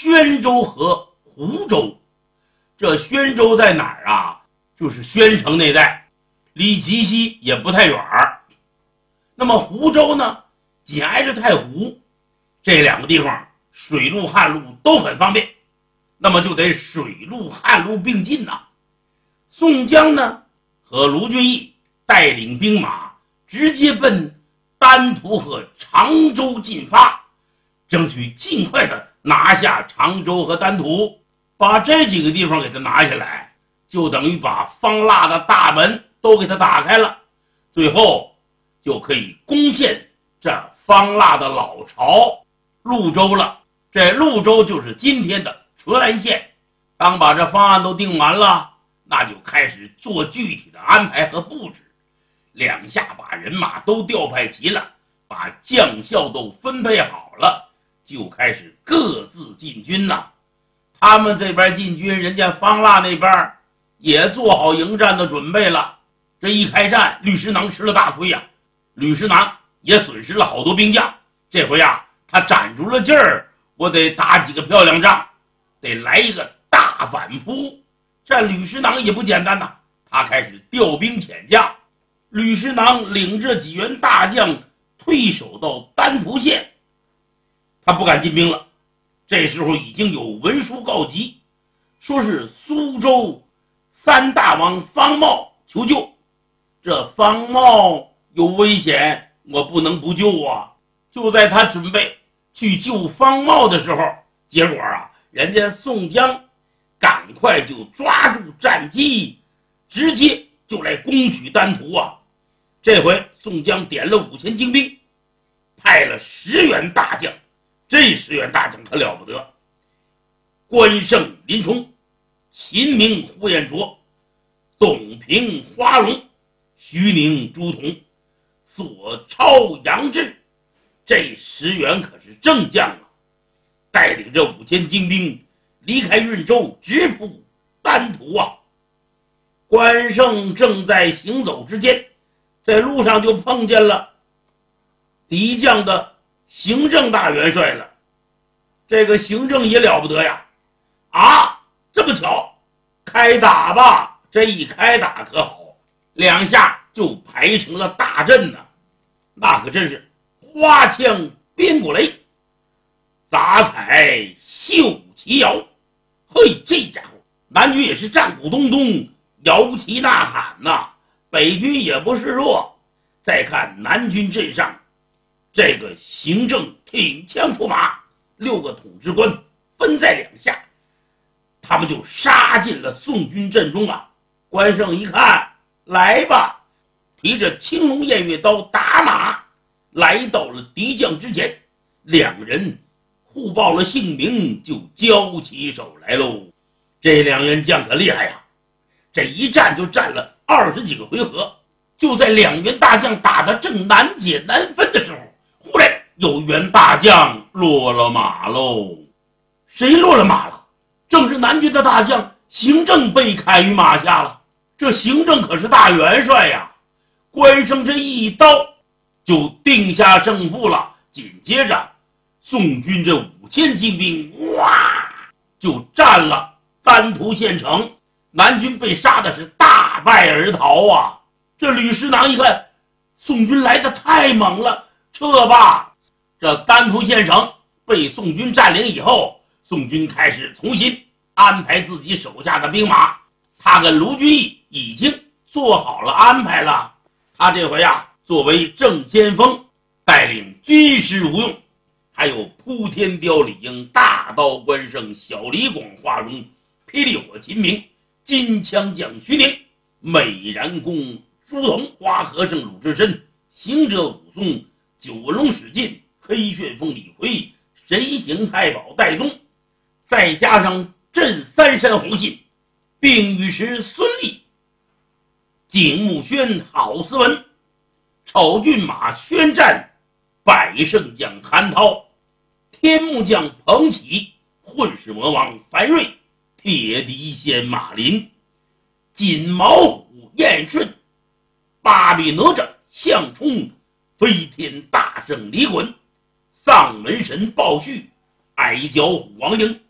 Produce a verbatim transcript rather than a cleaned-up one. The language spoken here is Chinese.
宣州和湖州。这宣州在哪儿啊？就是宣城那带，离吉西也不太远儿。那么湖州呢，紧挨着太湖，这两个地方水路旱路都很方便，那么就得水路旱路并进呐、啊。宋江呢和卢俊义带领兵马直接奔丹徒和常州进发，争取尽快的拿下常州和丹徒，把这几个地方给他拿下来，就等于把方腊的大门都给他打开了，最后就可以攻陷这方腊的老巢潞州了。这潞州就是今天的淳安县。当把这方案都定完了，那就开始做具体的安排和布置。两下把人马都调派齐了，把将校都分配好了，就开始各自进军呐。他们这边进军，人家方腊那边也做好迎战的准备了。这一开战，吕师囊吃了大亏呀、啊，吕师囊也损失了好多兵将。这回啊，他攒足了劲儿，我得打几个漂亮仗，得来一个大反扑。这吕师囊也不简单呐，他开始调兵遣将。吕师囊领着几员大将退守到丹徒县，他不敢进兵了。这时候已经有文书告急，说是苏州三大王方茂求救。这方茂有危险，我不能不救啊！就在他准备去救方茂的时候，结果啊，人家宋江赶快就抓住战机，直接就来攻取丹徒啊！这回宋江点了五千精兵，派了十员大将，这十员大将可了不得：关胜、林冲、秦明、呼延灼、董平、花荣、徐宁、朱仝、索超、杨志，这十员可是正将啊！带领着五千精兵离开运州，直扑丹徒啊！关胜正在行走之间，在路上就碰见了敌将的行政大元帅了。这个行政也了不得呀！啊，这么巧，开打吧！这一开打可好，两下就排成了大阵呢、啊，那可真是花枪鞭鼓雷，杂彩绣旗摇。嘿，这家伙南军也是战鼓咚咚，摇旗呐喊呐、啊，北军也不示弱。再看南军阵上，这个行政挺枪出马，六个统制官分在两下，他们就杀进了宋军阵中啊！关胜一看，来吧，提着青龙偃月刀打马来到了敌将之前，两人互报了姓名，就交起手来喽。这两员将可厉害呀！这一战就战了二十几个回合，就在两员大将打得正难解难分的时候，忽然有员大将落了马喽。谁落了马了？正是南军的大将行政被砍于马下了。这行政可是大元帅呀！关胜这一刀就定下胜负了。紧接着宋军这五千精兵哇就占了丹徒县城，南军被杀的是大败而逃啊！这吕师囊一看宋军来的太猛了，撤吧！这丹徒县城被宋军占领以后，宋军开始重新安排自己手下的兵马。他跟卢俊义已经做好了安排了，他这回啊作为正先锋，带领军师如用，还有扑天雕李应、大刀关胜、小李广华容、霹雳火秦明、金枪将徐宁、美髯公朱仝、花和尚鲁智深、行者武松、九纹龙史进、黑旋风李逵、神行太保戴宗，再加上镇三山洪信、并尉迟孙立、景木轩、郝思文、丑骏马宣战、百胜将韩涛、天目将彭起、混世魔王樊瑞、铁笛仙马林、锦毛虎燕顺、八臂哪吒项冲、飞天大圣李衮、丧门神鲍旭、矮脚虎王英、